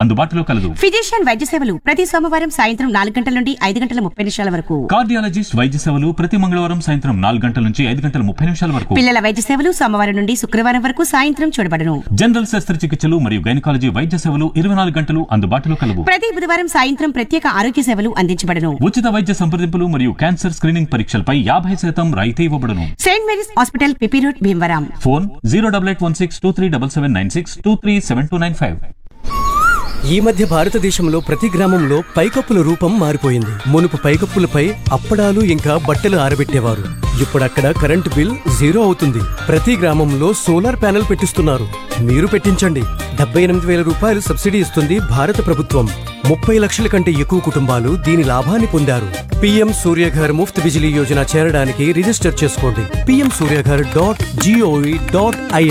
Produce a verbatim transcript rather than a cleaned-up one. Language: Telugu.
అందుబాటులో కలదు. ఫిజిషియన్ వైద్య సేవలు ప్రతి సోమవారం సాయంత్రం నాలుగు గంటల నుండి ఐదు గంటల ముప్పై నిమిషాల వరకు. కార్డియాలజిస్ట్ వైద్య సేవలు ప్రతి మంగళవారం సాయంత్రం నాలుగు గంటల నుంచి ఐదు గంటల ముప్పై నిమిషాల వరకు. పిల్లల వైద్య సేవలు సోమవారం నుండి శుక్రవారం వరకు సాయంత్రం చూడబడును. జనరల్ శస్త్రచికిత్సలు మరియు గైనకాలజీ వైద్య సేవలు ఇరవై నాలుగు గంటలు అందుబాటులో కలవు. ప్రతి బుధవారం సాయంత్రం ప్రత్యేక ఆరోగ్య సేవలు అందించబడును. ఉచిత వైద్య సంప్రదింపులు మరియు క్యాన్సర్ స్క్రీనింగ్ పరీక్షలపై యాభై శాతం రాయితీ ఇవ్వబడును. Saint Mary's hospital, PP road, Bhimavaram. Phone zero double eight one six two three double seven nine six two three seven two nine five. ఈ మధ్య భారతదేశంలో ప్రతి గ్రామంలో పైకప్పుల రూపం మారిపోయింది. మునుపు పైకప్పులపై అప్పడాలు ఇంకా బట్టలు ఆరబెట్టేవారు. ఇప్పుడు అక్కడ కరెంటు బిల్ జీరో అవుతుంది. ప్రతి గ్రామంలో సోలార్ ప్యానెల్ పెట్టిస్తున్నారు. మీరు పెట్టించండి. డెబ్బై ఎనిమిది వేల రూపాయలు సబ్సిడీ ఇస్తుంది భారత ప్రభుత్వం. ముప్పై లక్షల కంటే ఎక్కువ కుటుంబాలు దీని లాభాన్ని పొందారు. పీఎం సూర్యఘర్ ముఫ్త్ బిజిలీ యోజన చేరడానికి రిజిస్టర్ చేసుకోండి. PM Surya Ghar dot GOV dot I